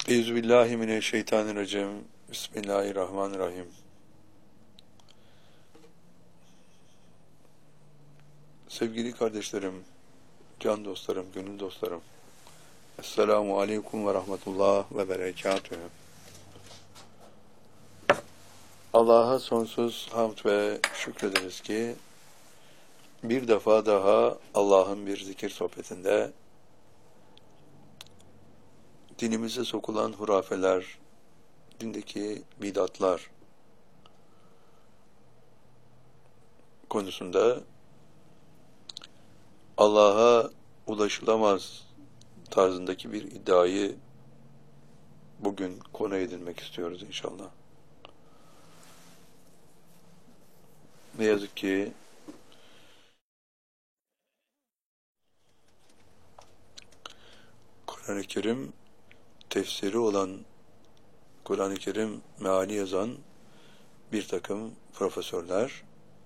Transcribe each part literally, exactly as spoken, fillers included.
Euzubillahimineşşeytanirracim. Bismillahirrahmanirrahim. Sevgili kardeşlerim, can dostlarım, gönül dostlarım. Esselamu aleyküm ve rahmetullah ve berekatühü. Allah'a sonsuz hamd ve şükrederiz ki bir defa daha Allah'ın bir zikir sohbetinde dinimize sokulan hurafeler, dindeki bidatlar konusunda Allah'a ulaşılamaz tarzındaki bir iddiayı bugün konu edinmek istiyoruz inşallah. Ne yazık ki Kur'an-ı Kerim tefsiri olan, Kur'an-ı Kerim meali yazan bir takım profesörler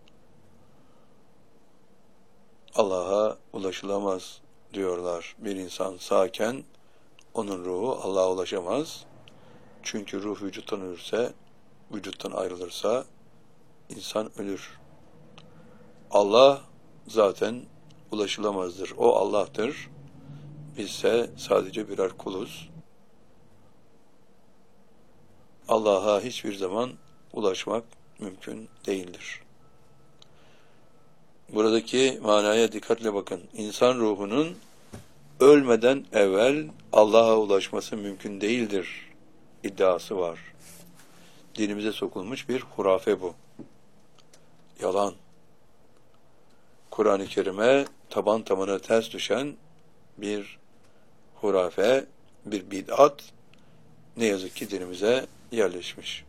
Allah'a ulaşılamaz diyorlar. Bir insan sağken onun ruhu Allah'a ulaşamaz. Çünkü ruh vücuttan ölürse, vücuttan ayrılırsa insan ölür. Allah zaten ulaşılamazdır. O Allah'tır. Bizse sadece birer kuluz. Allah'a hiçbir zaman ulaşmak mümkün değildir. Buradaki manaya dikkatle bakın. İnsan ruhunun ölmeden evvel Allah'a ulaşması mümkün değildir iddiası var. Dinimize sokulmuş bir hurafe bu. Yalan. Kur'an-ı Kerim'e taban tabana ters düşen bir hurafe, bir bid'at ne yazık ki dinimize yerleşmiş.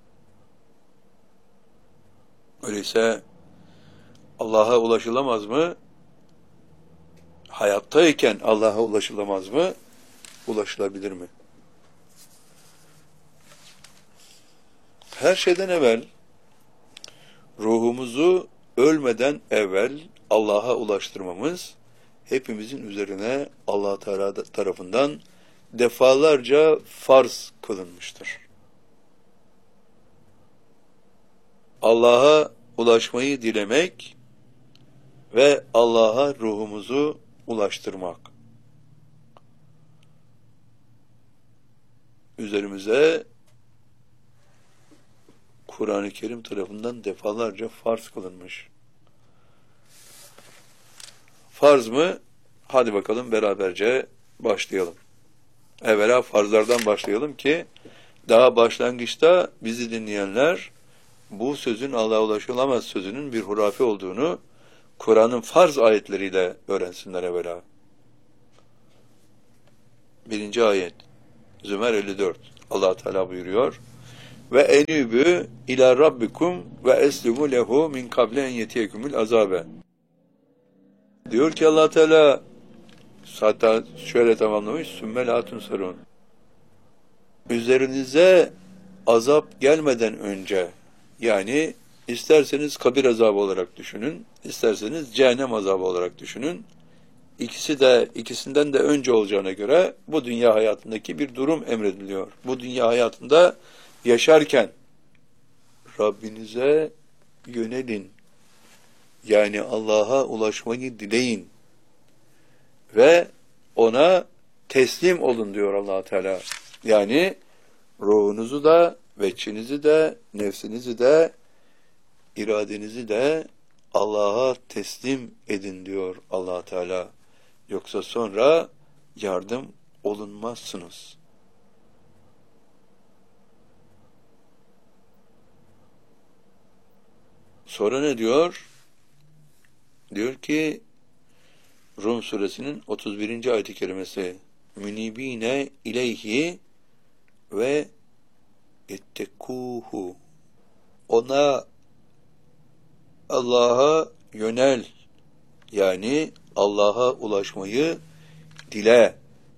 Öyleyse Allah'a ulaşılamaz mı? Hayattayken Allah'a ulaşılamaz mı? Ulaşılabilir mi? Her şeyden evvel ruhumuzu ölmeden evvel Allah'a ulaştırmamız hepimizin üzerine Allah Teala tarafından defalarca farz kılınmıştır. Allah'a ulaşmayı dilemek ve Allah'a ruhumuzu ulaştırmak. Üzerimize Kur'an-ı Kerim tarafından defalarca farz kılınmış. Farz mı? Hadi bakalım beraberce başlayalım. Evvela farzlardan başlayalım ki daha başlangıçta bizi dinleyenler bu sözün Allah'a ulaşılamaz sözünün bir hurafe olduğunu Kur'an'ın farz ayetleriyle öğrensinler evvela. Birinci ayet Zümer elli dört Allah Teala buyuruyor ve enübü ila rabbikum ve eslimu lehu min kable en yetiyekumul azabe. Diyor ki Allah Teala hatta şöyle tamamlamış sümme la tunsarun. Üzerinize azap gelmeden önce, yani isterseniz kabir azabı olarak düşünün, isterseniz cehennem azabı olarak düşünün. İkisi de ikisinden de önce olacağına göre bu dünya hayatındaki bir durum emrediliyor. Bu dünya hayatında yaşarken Rabbinize yönelin. Yani Allah'a ulaşmayı dileyin ve ona teslim olun diyor Allah Teala. Yani ruhunuzu da, veçinizi de, nefsinizi de, iradenizi de Allah'a teslim edin diyor Allah Teala. Yoksa sonra yardım olunmazsınız. Sonra ne diyor? Diyor ki Rum suresinin otuz birinci ayet-i kerimesi münibine ileyhi ve ettekuhu, ona Allah'a yönel, yani Allah'a ulaşmayı dile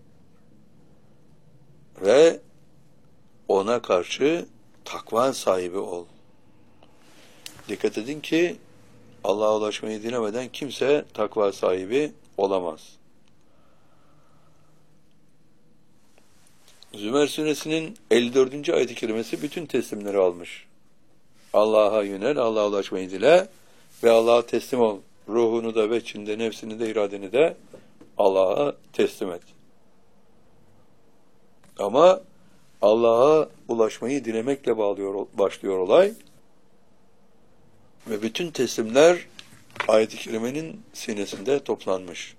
ve ona karşı takva sahibi ol. Dikkat edin ki Allah'a ulaşmayı dilemeden kimse takva sahibi olamaz. Zümer suresinin elli dördüncü ayet-i kerimesi bütün teslimleri almış. Allah'a yönel, Allah'a ulaşmayı dile ve Allah'a teslim ol. Ruhunu da, veçhini de, nefsini de, iradeni de Allah'a teslim et. Ama Allah'a ulaşmayı dilemekle bağlıyor, başlıyor olay. Ve bütün teslimler ayet-i kerimenin sinesinde toplanmış.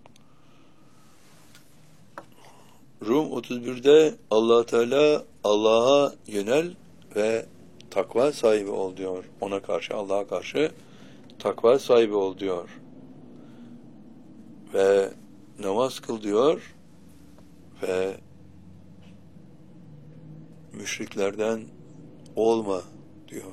Rum otuz birde Allah Teala Allah'a yönel ve takva sahibi ol diyor. Ona karşı, Allah'a karşı takva sahibi ol diyor. Ve namaz kıl diyor ve müşriklerden olma diyor.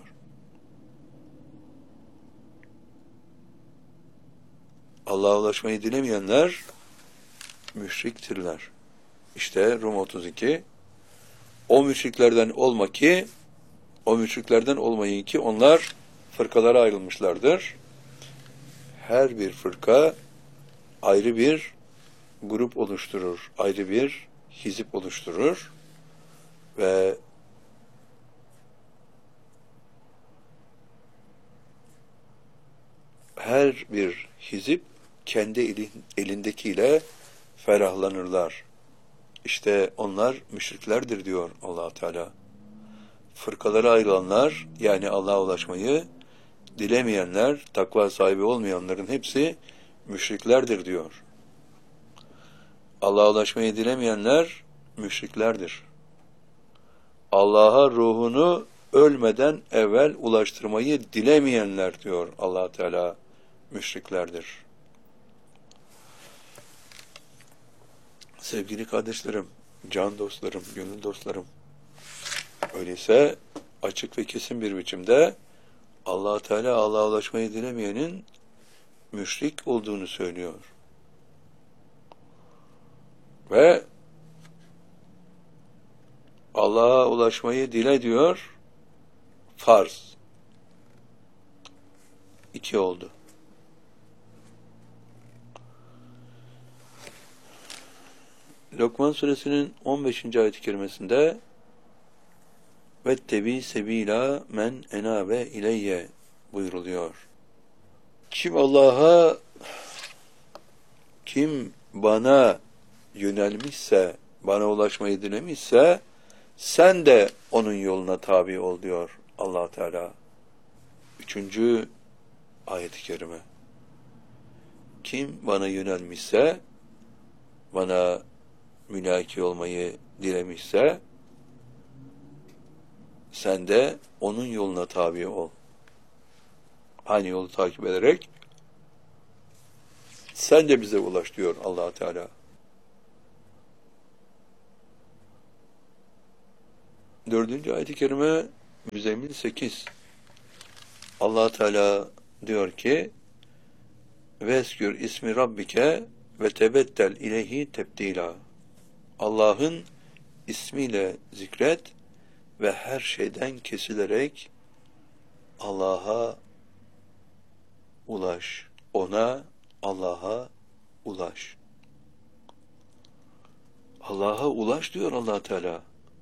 Allah'a ulaşmayı dilemeyenler müşriktirler. İşte Rum otuz iki. O müşriklerden olma ki, o müşriklerden olmayın ki onlar fırkalara ayrılmışlardır. Her bir fırka ayrı bir grup oluşturur, ayrı bir hizip oluşturur ve her bir hizip kendi elin, elindekiyle ferahlanırlar. İşte onlar müşriklerdir diyor Allah Teala. Fırkalara ayrılanlar, yani Allah'a ulaşmayı dilemeyenler, takva sahibi olmayanların hepsi müşriklerdir diyor. Allah'a ulaşmayı dilemeyenler müşriklerdir. Allah'a ruhunu ölmeden evvel ulaştırmayı dilemeyenler diyor Allah Teala müşriklerdir. Sevgili kardeşlerim, can dostlarım, gönül dostlarım, öyleyse açık ve kesin bir biçimde Allah Teala Allah'a ulaşmayı dilemeyenin müşrik olduğunu söylüyor. Ve Allah'a ulaşmayı dile diyor, farz. İki oldu. Lokman suresinin on beşinci ayet-i kerimesinde vettebi sebila men enabe ileyye buyuruluyor. Kim Allah'a, kim bana yönelmişse, bana ulaşmayı dilemişse, sen de onun yoluna tabi ol diyor Allah Teala. Üçüncü ayet-i kerime. Kim bana yönelmişse, bana mülaki olmayı dilemişse, sen de onun yoluna tabi ol. Aynı yolu takip ederek sen de bize ulaş diyor Allah Teala. Dördüncü ayet-i kerime Müzzemmil sekiz. Allah Teala diyor ki veskür ismi rabbike ve tebettel ileyhi tebdila. Allah'ın ismiyle zikret ve her şeyden kesilerek Allah'a ulaş. Ona, Allah'a ulaş. Allah'a ulaş diyor Allah Teala.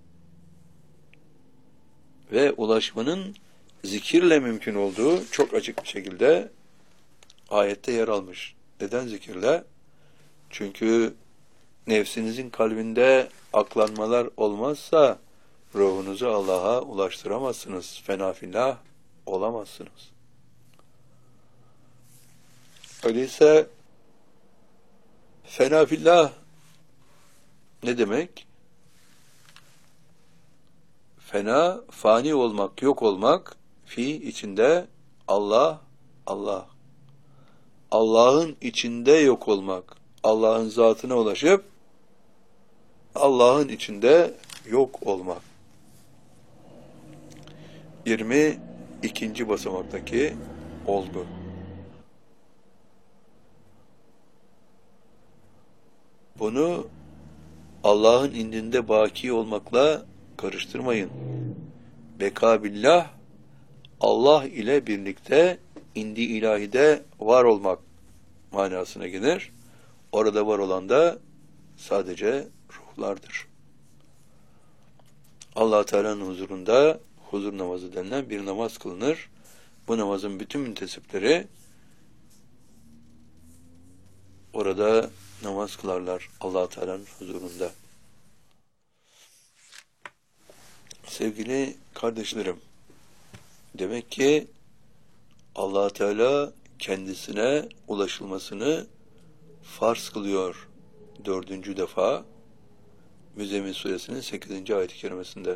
Ve ulaşmanın zikirle mümkün olduğu çok açık bir şekilde ayette yer almış. Neden zikirle? Çünkü nefsinizin kalbinde aklanmalar olmazsa ruhunuzu Allah'a ulaştıramazsınız. Fena fillah olamazsınız. Öyleyse fena fillah ne demek? Fena, fani olmak, yok olmak, fi içinde Allah, Allah. Allah'ın içinde yok olmak, Allah'ın zatına ulaşıp Allah'ın içinde yok olmak. yirmi ikinci basamaktaki olgu. Bunu Allah'ın indinde baki olmakla karıştırmayın. Beka billah, Allah ile birlikte indi ilahide var olmak manasına gelir. Orada var olan da sadece ruhlardır. Allah Teala'nın huzurunda huzur namazı denilen bir namaz kılınır. Bu namazın bütün müntesipleri orada namaz kılarlar Allah Teala'nın huzurunda. Sevgili kardeşlerim, demek ki Allah Teala kendisine ulaşılmasını farz kılıyor dördüncü defa Müzzemmil Suresinin sekizinci ayet-i kerimesinde.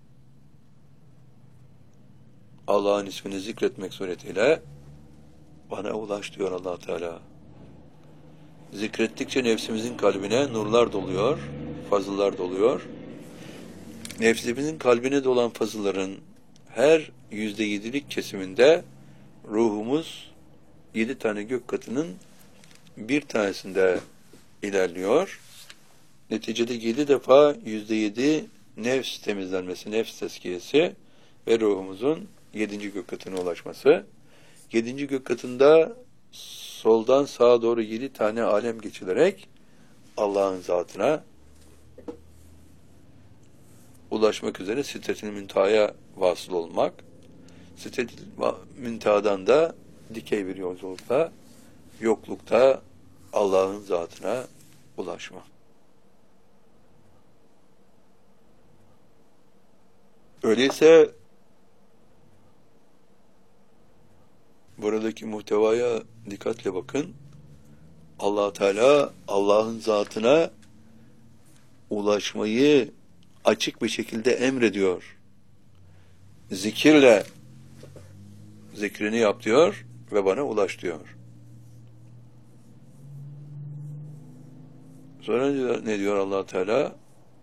Allah'ın ismini zikretmek suretiyle bana ulaş diyor Allah Teala. Zikrettikçe nefsimizin kalbine nurlar doluyor, fazıllar doluyor. Nefsimizin kalbine dolan fazılların her yüzde yedilik kesiminde ruhumuz yedi tane gök katının bir tanesinde ilerliyor. Neticede yedi defa yüzde yedi nefs temizlenmesi, nefs tezkiyesi ve ruhumuzun yedinci gök katına ulaşması. Yedinci gök katında soldan sağa doğru yedi tane alem geçilerek Allah'ın zatına ulaşmak üzere Sidret-i Münteha'ya vasıl olmak. Sidret-i Münteha'dan da dikey bir yolculukta, yoklukta Allah'ın zatına ulaşma. Öyleyse buradaki muhtevaya dikkatle bakın. Allah Teala Allah'ın zatına ulaşmayı açık bir şekilde emrediyor. Zikirle zikrini yap diyor ve bana ulaş diyor. Sonra ne diyor Allah Teala?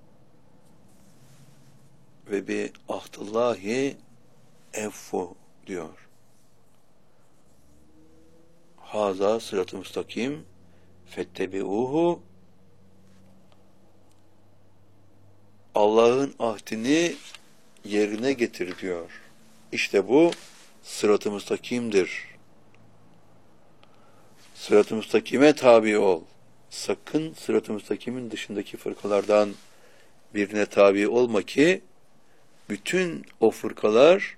Ve bi ahdillahi effu diyor. Haza sırat-ı müstakim fettebi'uhu. Allah'ın ahdini yerine getir diyor. İşte bu sırat-ı müstakimdir. Sırat-ı müstakime tabi ol. Sakın sırat-ı müstakimin dışındaki fırkalardan birine tabi olma ki bütün o fırkalar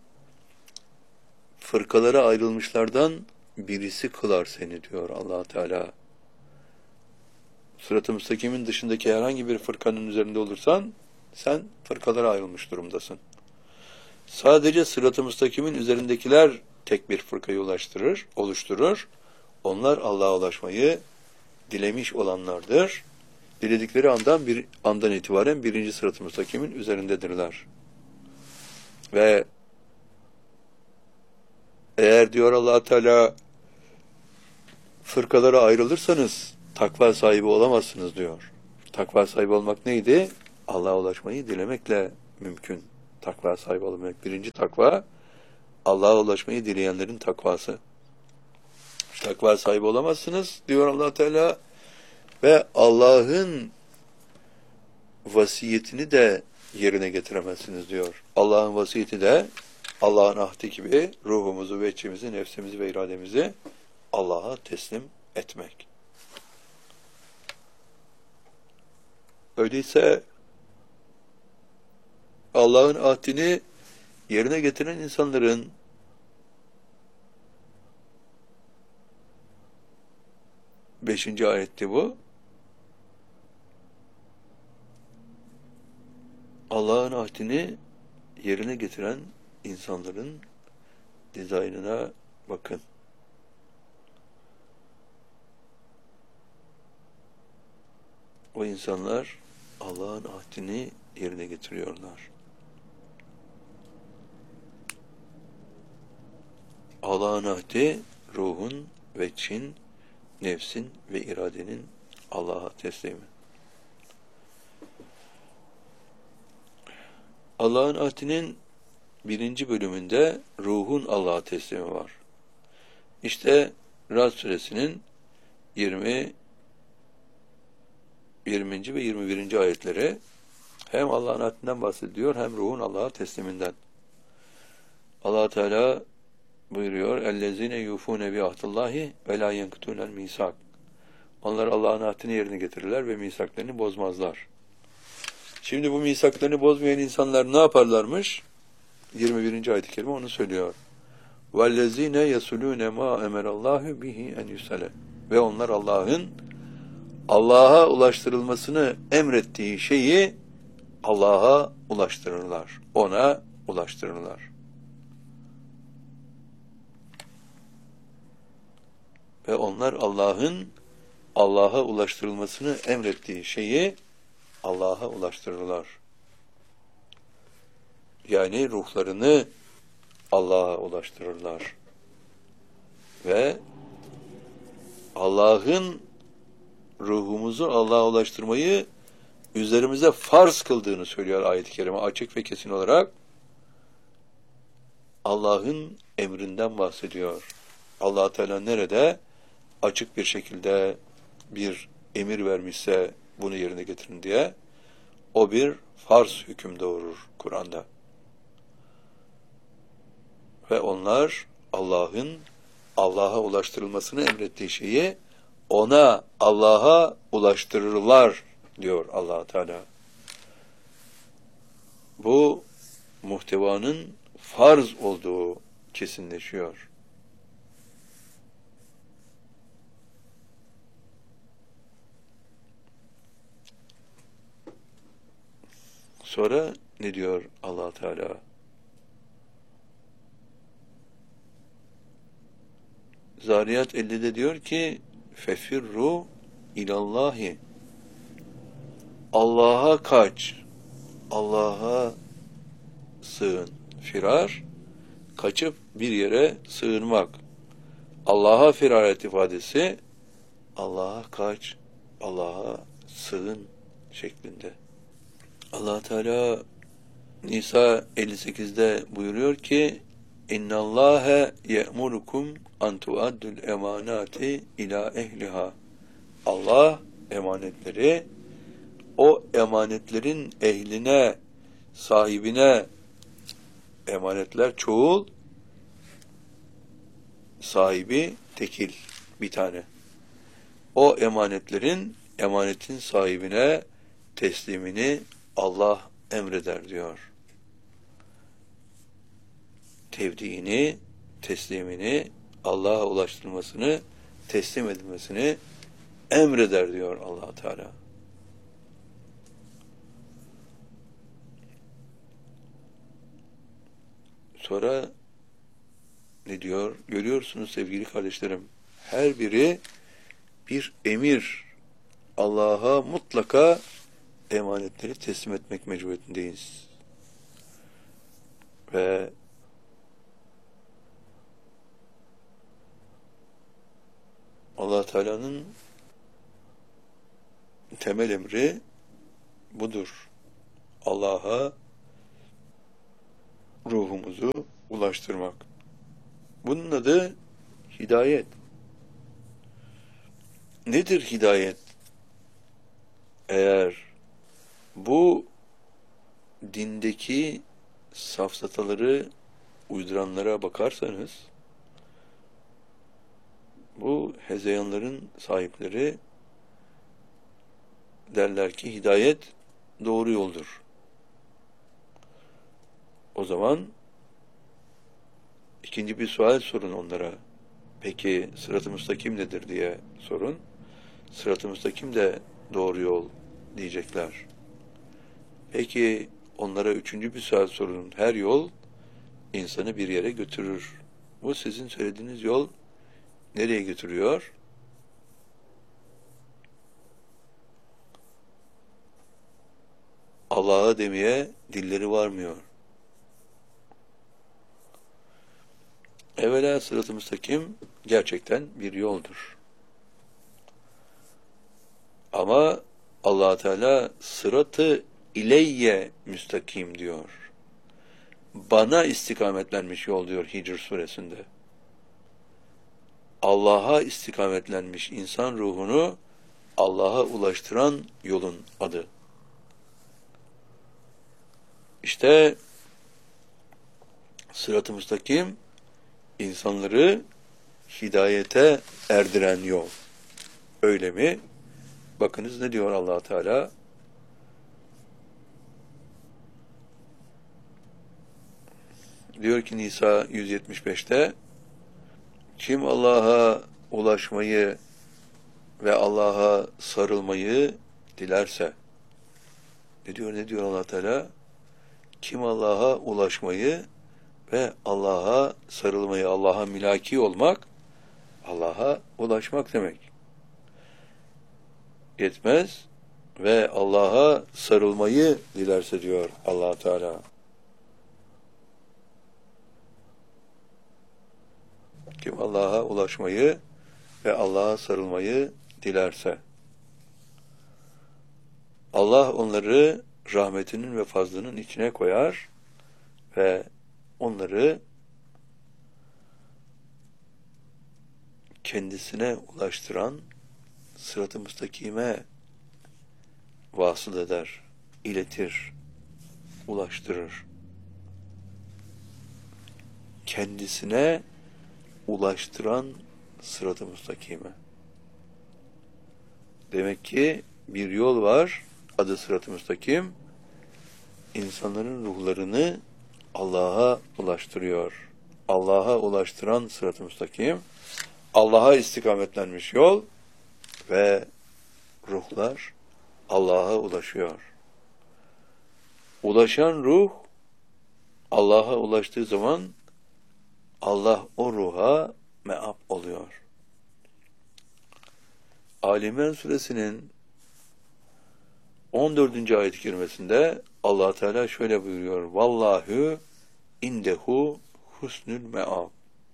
fırkalara ayrılmışlardan birisi kılar seni diyor Allah Teala. Sırat-ı müstakimin dışındaki herhangi bir fırkanın üzerinde olursan sen fırkalara ayrılmış durumdasın. Sadece sırat-ı müstakimin üzerindekiler tek bir fırkayı ulaştırır, oluşturur. Onlar Allah'a ulaşmayı dilemiş olanlardır. Diledikleri andan bir andan itibaren birinci sırat-ı müstakimin üzerindedirler. Ve eğer diyor Allah Teala fırkalara ayrılırsanız takva sahibi olamazsınız diyor. Takva sahibi olmak neydi? Allah'a ulaşmayı dilemekle mümkün. Takva sahibi olmak. Birinci takva Allah'a ulaşmayı dileyenlerin takvası. Takva sahibi olamazsınız diyor Allah Teala ve Allah'ın vasiyetini de yerine getiremezsiniz diyor. Allah'ın vasiyeti de Allah'ın ahdi gibi ruhumuzu ve içimizi, nefsimizi ve irademizi Allah'a teslim etmek. Öyleyse Allah'ın ahdini yerine getiren insanların beşinci ayetti bu. Allah'ın ahdini yerine getiren insanların dizaynına bakın. O insanlar Allah'ın ahdini yerine getiriyorlar. Allah'ın ahdi ruhun ve çin, nefsin ve iradenin Allah'a teslimi. Allah'ın ahdinin birinci bölümünde ruhun Allah'a teslimi var. İşte Ra'd suresinin yirmi, yirminci ve yirmi birinci ayetleri hem Allah'ın ahdinden bahsediyor hem ruhun Allah'a tesliminden. Allah Teala buyuruyor: "Ellezine yufune bi ahdillahi ve la yenkutunel misak." Onlar Allah'ın ahdini yerine getirirler ve misaklarını bozmazlar. Şimdi bu misaklarını bozmayan insanlar ne yaparlarmış? yirmi birinci ayet-i kerime onu söylüyor. وَالَّذ۪ينَ يَسُلُونَ مَا اَمَرَ اللّٰهُ بِهِ اَنْ يُسَلَ. Ve onlar Allah'ın Allah'a ulaştırılmasını emrettiği şeyi Allah'a ulaştırırlar. Ona ulaştırırlar. Ve onlar Allah'ın Allah'a ulaştırılmasını emrettiği şeyi Allah'a ulaştırırlar. Yani ruhlarını Allah'a ulaştırırlar. Ve Allah'ın ruhumuzu Allah'a ulaştırmayı üzerimize farz kıldığını söylüyor ayet-i kerime açık ve kesin olarak. Allah'ın emrinden bahsediyor. Allah Teala nerede açık bir şekilde bir emir vermişse bunu yerine getirin diye, o bir farz hüküm doğurur Kur'an'da. Ve onlar Allah'ın Allah'a ulaştırılmasını emrettiği şeyi ona, Allah'a ulaştırırlar diyor Allah Teala. Bu muhtevanın farz olduğu kesinleşiyor. Sonra ne diyor Allah Teala? Zariyat ellide diyor ki fefirru ilallahi. Allah'a kaç. Allah'a sığın. Firar, kaçıp bir yere sığınmak. Allah'a firaret ifadesi, Allah'a kaç, Allah'a sığın şeklinde. Allah Teala Nisa elli sekizde buyuruyor ki İnna Allahe ye'murukum an tuaddul emanati ila ehliha. Allah emanetleri o emanetlerin ehline, sahibine, emanetler çoğul, sahibi tekil, bir tane. O emanetlerin, emanetin sahibine teslimini Allah emreder diyor. Tevdiğini, teslimini, Allah'a ulaştırmasını, teslim edilmesini emreder diyor Allah Teala. Sonra ne diyor? Görüyorsunuz sevgili kardeşlerim. Her biri bir emir. Allah'a mutlaka emanetleri teslim etmek mecburiyetindeyiz. Ve Allah Teala'nın temel emri budur. Allah'a ruhumuzu ulaştırmak. Bunun adı hidayet. Nedir hidayet? Eğer bu dindeki safsataları uyduranlara bakarsanız, bu hezeyanların sahipleri derler ki hidayet doğru yoldur. O zaman ikinci bir sual sorun onlara. Peki sırat-ı müstakim nedir diye sorun. Sırat-ı müstakim de doğru yol diyecekler. Peki onlara üçüncü bir sual sorun. Her yol insanı bir yere götürür. Bu sizin söylediğiniz yol nereye götürüyor? Allah'a demeye dilleri varmıyor. Evvela sırat-ı müstakim gerçekten bir yoldur. Ama Allah Teala sıratı ileyye müstakim diyor. Bana istikametlenmiş yol diyor Hicr suresinde. Allah'a istikametlenmiş insan ruhunu Allah'a ulaştıran yolun adı. İşte sırat-ı müstakim insanları hidayete erdiren yol. Öyle mi? Bakınız ne diyor Allah Teala? Diyor ki Nisa yüz yetmiş beşte kim Allah'a ulaşmayı ve Allah'a sarılmayı dilerse, ne diyor ne diyor Allah Teala? Kim Allah'a ulaşmayı ve Allah'a sarılmayı, Allah'a milaki olmak, Allah'a ulaşmak demek. Yetmez ve Allah'a sarılmayı dilerse diyor Allah Teala. Kim Allah'a ulaşmayı ve Allah'a sarılmayı dilerse, Allah onları rahmetinin ve fazlının içine koyar ve onları kendisine ulaştıran sırat-ı müstakime vasıl eder, iletir, ulaştırır. Kendisine ulaştıran sırat-ı müstakime. Demek ki bir yol var, adı sırat-ı müstakim, insanların ruhlarını Allah'a ulaştırıyor. Allah'a ulaştıran sırat-ı müstakim, Allah'a istikametlenmiş yol ve ruhlar Allah'a ulaşıyor. Ulaşan ruh, Allah'a ulaştığı zaman Allah o ruha me'ab oluyor. Ali İmran suresinin on dördüncü ayet-i kerimesinde Allah Teala şöyle buyuruyor: Vallahu indehu husnül me'ab.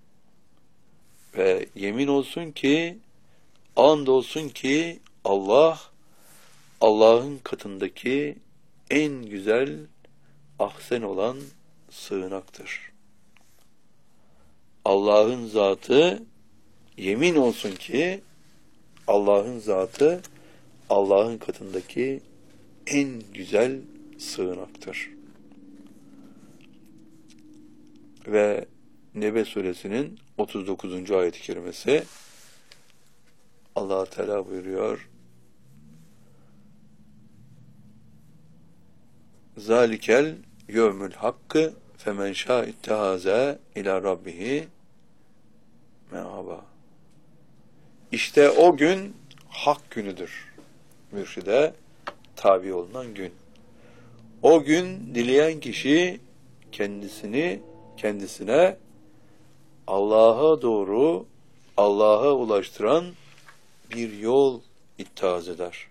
Ve yemin olsun ki, and olsun ki Allah, Allah'ın katındaki en güzel, ahsen olan sığınaktır. Allah'ın zatı, yemin olsun ki Allah'ın zatı, Allah'ın katındaki en güzel sığınaktır. Ve Nebe suresinin otuz dokuzuncu ayet-i kerimesi Allah Teala buyuruyor: Zalikel yevmül hakkı femen şâ ittehaze ila rabbihi me'aba. İşte o gün hak günüdür. Mürşide tabi olunan gün. O gün dileyen kişi kendisini kendisine Allah'a doğru, Allah'a ulaştıran bir yol ittihaz eder.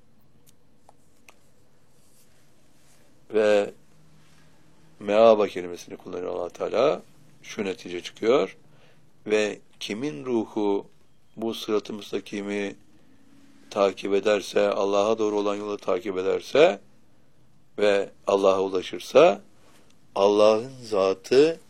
Ve meaba kelimesini kullanıyor Allah Teala. Şu netice çıkıyor: ve kimin ruhu bu sırat-ı müstakimi takip ederse, Allah'a doğru olan yolu takip ederse ve Allah'a ulaşırsa, Allah'ın zatı